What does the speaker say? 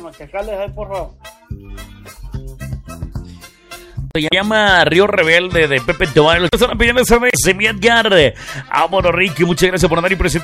machacales ahí, por favor. Se llama Río Rebelde de Pepe Tobar. Lo que están pidiendo esa vez, mi Edgar. Vámonos, Ricky. Muchas gracias por andar y presentar.